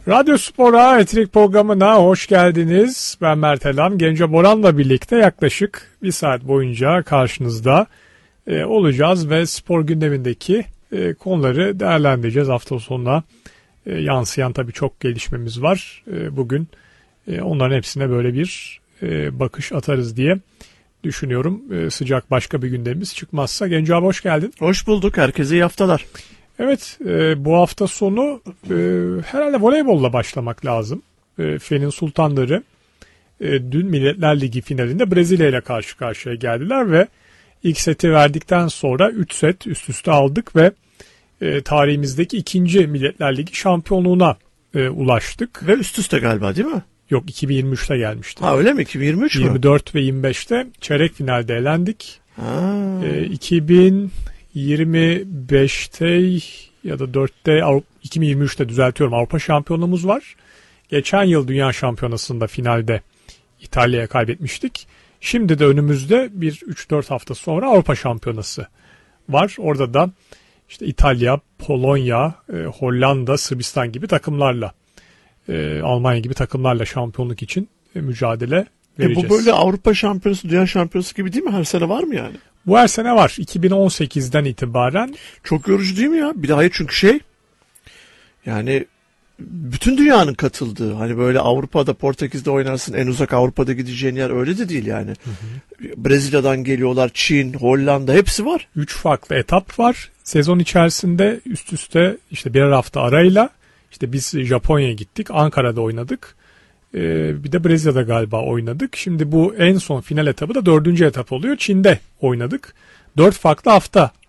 Radyo Spor'a Etrik programına hoş geldiniz. Ben Mert Elan. Gence Boran'la birlikte yaklaşık bir saat boyunca karşınızda olacağız ve spor gündemindeki konuları değerlendireceğiz. Hafta sonuna yansıyan tabii çok gelişmemiz var. Bugün onların hepsine böyle bir bakış atarız diye düşünüyorum. Sıcak başka bir gündemimiz çıkmazsa. Gence abi hoş geldin. Hoş bulduk. Herkese iyi haftalar. Evet, bu hafta sonu herhalde voleybolla başlamak lazım. Fen'in Sultanları dün Milletler Ligi finalinde Brezilya ile karşı karşıya geldiler ve ilk seti verdikten sonra 3 set üst üste aldık ve tarihimizdeki ikinci Milletler Ligi şampiyonluğuna ulaştık. Ve üst üste galiba değil mi? Yok, 2023'te gelmişti. Ha öyle mi? 2023 mü? 24 ve 25'te çeyrek finalde elendik. Ha. 2025'te ya da 4'te 2023'te düzeltiyorum, Avrupa şampiyonluğumuz var. Geçen yıl Dünya Şampiyonası'nda finalde İtalya'ya kaybetmiştik. Şimdi de önümüzde bir 3-4 hafta sonra Avrupa Şampiyonası var. Orada da işte İtalya, Polonya, Hollanda, Sırbistan gibi takımlarla, Almanya gibi takımlarla şampiyonluk için mücadele vereceğiz. Bu böyle Avrupa Şampiyonası, Dünya Şampiyonası gibi değil mi? Her sene var mı yani? Bu her sene var. 2018'den itibaren. Çok yorucu değil mi ya? Bir de hayır çünkü yani bütün dünyanın katıldığı, hani böyle Avrupa'da, Portekiz'de oynarsın, en uzak Avrupa'da gideceğin yer öyle de değil yani. Hı hı. Brezilya'dan geliyorlar, Çin, Hollanda hepsi var. 3 farklı etap var. Sezon içerisinde üst üste işte birer hafta arayla işte biz Japonya'ya gittik, Ankara'da oynadık. Bir de Brezilya'da galiba oynadık. Şimdi bu en son final etabı da 4. etap oluyor. Çin'de oynadık. 4 farklı hafta